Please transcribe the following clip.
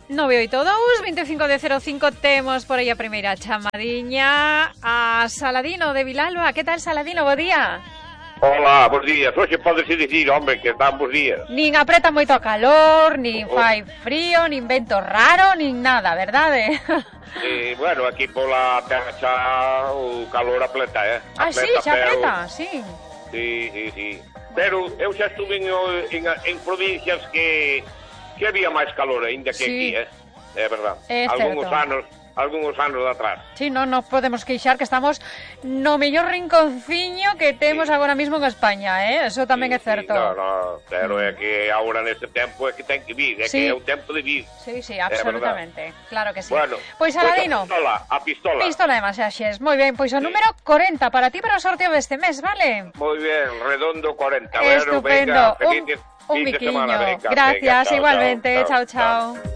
982-25 temos por aí a primeira chamadiña a Saladino de Vilalba. Que tal, Saladino? Bo día. Hola, bons días. Hoxe podese dicir, hombre, que dan bons días. Nin apreta moito a calor, nin fai frío, nin vento raro, nin nada, verdade? Bueno, aquí pola terra xa o calor apleta, Ah, sí, xa apreta, sí. Sí. Pero eu xa estuve en provincias que había máis calor ainda que aquí, é verdad. Algunos anos de atrás. Sí, non nos podemos queixar que estamos no mellor rinconciño que temos agora mismo en España, Eso tamén é certo. No, pero é que agora neste tempo é que ten que vir, que é o tempo de vir. Sí, absolutamente. Claro que sí. Bueno, pois Saladino, a pistola. Pistola de masaxes. Moi ben, pois o número 40 para ti para o sorteo deste mes, vale? Moi ben, redondo 40. Estupendo. Bueno, venga, un biquiño. Gracias, igualmente. Chao.